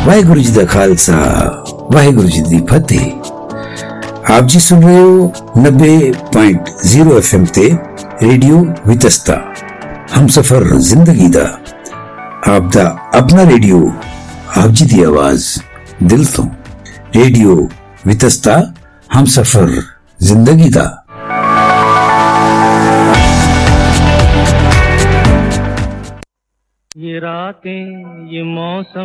वाहेगुरु जी दा खालसा वाहेगुरु जी दी फतेह। आप जी सुन रहे हो 90.0 FM ते रेडियो वितस्ता हम सफर जिंदगी दा आप दा अपना रेडियो आप जी दी आवाज दिल तो रेडियो वितस्ता हम सफर जिंदगी दा। ये रातें ये मौसम